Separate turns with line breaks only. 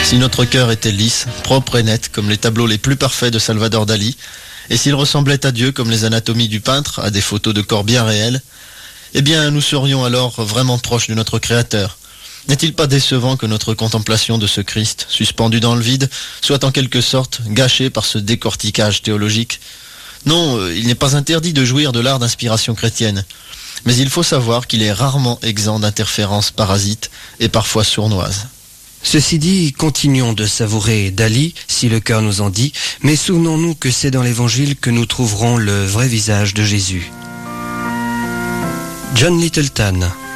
Si notre cœur était lisse, propre et net, comme les tableaux les plus parfaits de Salvador Dali, et s'il ressemblait à Dieu comme les anatomies du peintre, à des photos de corps bien réels, eh bien nous serions alors vraiment proches de notre Créateur. N'est-il pas décevant que notre contemplation de ce Christ, suspendu dans le vide, soit en quelque sorte gâchée par ce décortiquage théologique ? Non, il n'est pas interdit de jouir de l'art d'inspiration chrétienne, mais il faut savoir qu'il est rarement exempt d'interférences parasites et parfois sournoises.
Ceci dit, continuons de savourer Dali, si le cœur nous en dit, mais souvenons-nous que c'est dans l'Évangile que nous trouverons le vrai visage de Jésus. John Littleton.